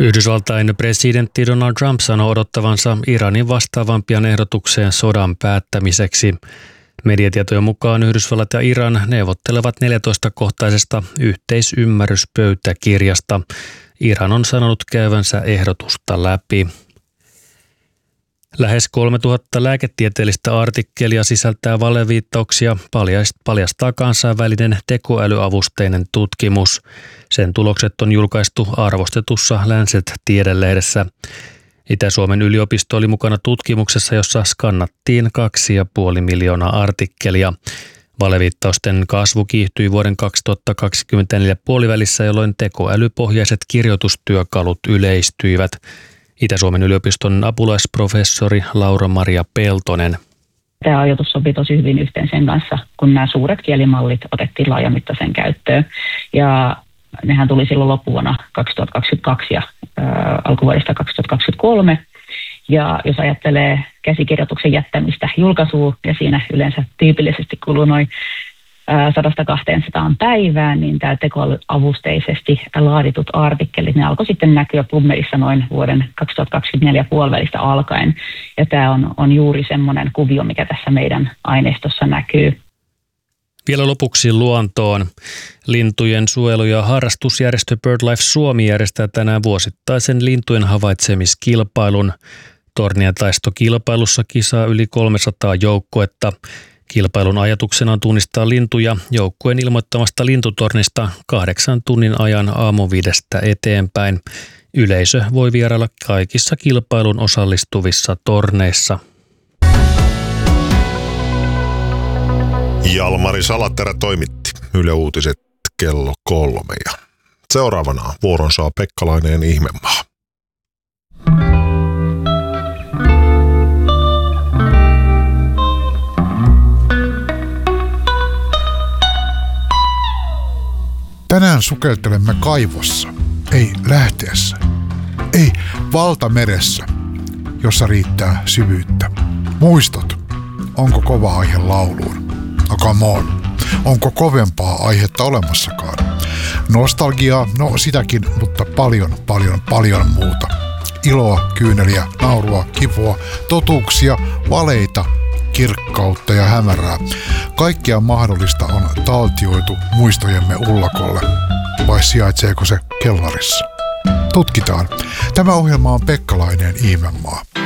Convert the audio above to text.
Yhdysvaltain presidentti Donald Trump sanoi odottavansa Iranin vastaavampia ehdotukseen sodan päättämiseksi. Mediatietojen mukaan Yhdysvallat ja Iran neuvottelevat 14-kohtaisesta yhteisymmärryspöytäkirjasta. Iran on sanonut käyvänsä ehdotusta läpi. Lähes 3000 lääketieteellistä artikkelia sisältää valeviittauksia, paljastaa kansainvälinen tekoälyavusteinen tutkimus. Sen tulokset on julkaistu arvostetussa Lancet-tiedelehdessä. Itä-Suomen yliopisto oli mukana tutkimuksessa, jossa skannattiin 2,5 miljoonaa artikkelia. Valeviittausten kasvu kiihtyi vuoden 2024 puolivälissä, jolloin tekoälypohjaiset kirjoitustyökalut yleistyivät. Itä-Suomen yliopiston apulaisprofessori Laura-Maria Peltonen. Tämä ajatus sopii tosi hyvin yhteen sen kanssa, kun nämä suuret kielimallit otettiin laajamittaisen käyttöön. Ja nehän tuli silloin loppuvuonna 2022 ja alkuvuodesta 2023. Ja jos ajattelee käsikirjoituksen jättämistä julkaisuun, ja siinä yleensä tyypillisesti kuluu noin 100-200 päivään, niin tämä tekoälyavusteisesti laaditut artikkelit, ne alkoi sitten näkyä PubMedissa noin vuoden 2024 puolivälistä alkaen. Ja tämä on juuri semmoinen kuvio, mikä tässä meidän aineistossa näkyy. Vielä lopuksi luontoon. Lintujen suojelu- ja harrastusjärjestö BirdLife Suomi järjestää tänään vuosittaisen lintujen havaitsemiskilpailun. Torniataistokilpailussa kisaa yli 300 joukkuetta. Kilpailun ajatuksena on tunnistaa lintuja joukkueen ilmoittamasta lintutornista 8 tunnin ajan aamuviidestä eteenpäin. Yleisö voi vierailla kaikissa kilpailun osallistuvissa torneissa. Jalmari Salaterä toimitti Yle Uutiset kello 3. Ja seuraavana vuoron saa Pekkalainen Ihmemaa. Tänään sukeltelemme kaivossa, ei lähteessä, ei valtameressä, jossa riittää syvyyttä. Muistot, onko kova aihe lauluun? No come on, onko kovempaa aihetta olemassakaan? Nostalgiaa, no sitäkin, mutta paljon muuta. Iloa, kyyneliä, naurua, kipua, totuuksia, valeita, kirkkautta ja hämärää. Kaikkea mahdollista on taltioitu muistojemme ullakolle. Vai sijaitseeko se kellarissa? Tutkitaan. Tämä ohjelma on Pekkalainen Ihmemaa.